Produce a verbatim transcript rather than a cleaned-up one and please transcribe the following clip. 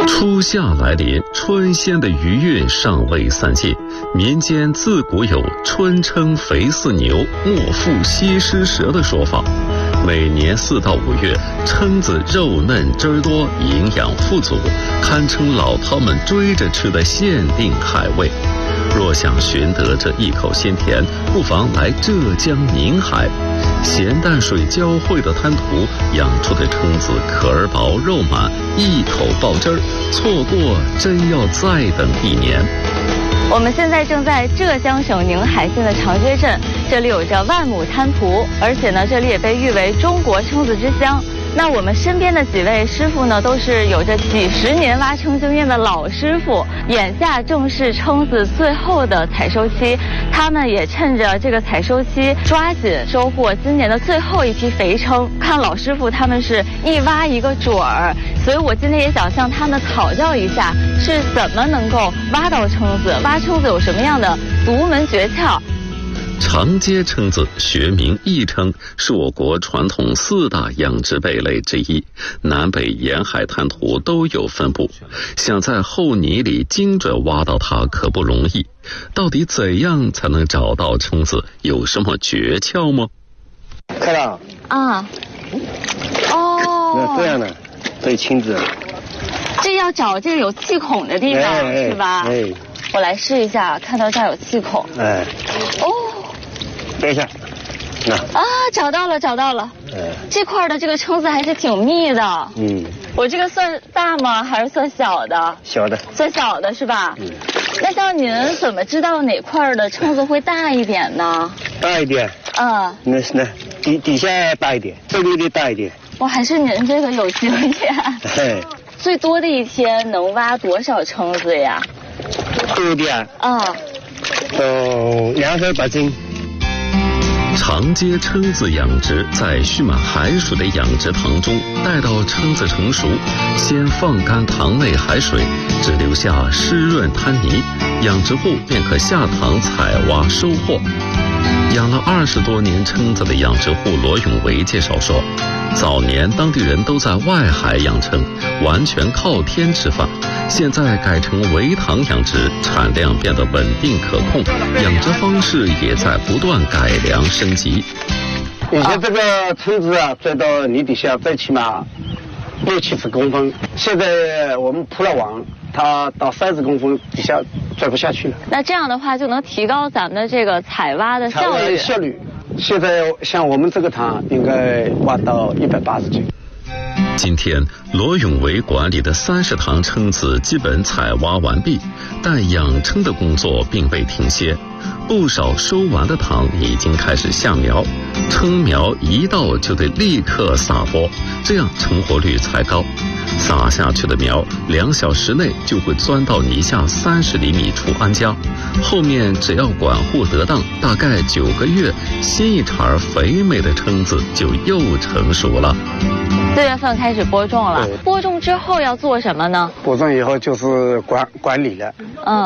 初夏来临，春鲜的余韵尚未散尽。民间自古有“春称肥似牛，末复西施蛇”的说法。每年四到五月，蛏子肉嫩汁儿多，营养富足，堪称老饕们追着吃的限定海味。若想寻得这一口鲜甜，不妨来浙江宁海。咸淡水交汇的滩涂养出的蛏子壳儿薄肉满，一口爆汁儿，错过真要再等一年。 我们现在正在浙江省宁海县的长街镇，这里有着万亩滩涂，而且呢，这里也被誉为中国蛏子之乡。那我们身边的几位师傅呢，都是有着几十年挖蛏经验的老师傅。眼下正是蛏子最后的采收期，他们也趁着这个采收期，抓紧收获今年的最后一批肥蛏。看老师傅他们是一挖一个准儿，所以我今天也想向他们讨教一下，是怎么能够挖到蛏子，挖蛏子有什么样的独门诀窍。 长街蛏子学名异蛏，是我国传统四大养殖贝类之一，南北沿海滩涂都有分布。想在厚泥里精准挖到它可不容易。到底怎样才能找到蛏子？有什么诀窍吗？ 看到啊，哦， 那这样的，这蛏子， 这要找这个有气孔的地方，哎哎是吧？哎，我来试一下，看到这儿有气孔。哎，哦。 等一下，那啊，找到了，找到了。嗯，这块的这个蛏子还是挺密的。嗯，我这个算大吗？还是算小的？ 小的。 算小的是吧？嗯。那像您怎么知道哪块的蛏子会大一点呢？ 大一点。 嗯。 那是那底底下大一点，这里得大一点。 哇，还是您这个有经验。嘿。最多的一天能挖多少蛏子呀？ 多的啊。 啊。 都两三百斤。 长街蛏子养殖在蓄满海水的养殖塘中，待到蛏子成熟，先放干塘内海水，只留下湿润滩泥，养殖户便可下塘采挖收获。养了二十多年蛏子的养殖户罗永维介绍说，早年当地人都在外海养蛏，完全靠天吃饭，现在改成围塘养殖，产量变得稳定可控，养殖方式也在不断改良升级。 以前这个蛏子啊，钻到泥底下最起码六七十公分，现在我们铺了网，它到三十公分底下钻不下去了。 那这样的话就能提高咱们的这个采挖的效率。 效率，现在像我们这个塘应该挖到一百八十斤。 今天罗永维管理的三十塘蛏子基本采挖完毕，但养蛏的工作并未停歇。不少收完的塘已经开始下苗，蛏苗一到就得立刻撒播，这样成活率才高。撒下去的苗两小时内就会钻到泥下三十厘米处安家，后面只要管护得当，大概九个月，新一茬肥美的蛏子就又成熟了。 四月份开始播种了，播种之后要做什么呢？ 播种以后就是管管理了。嗯。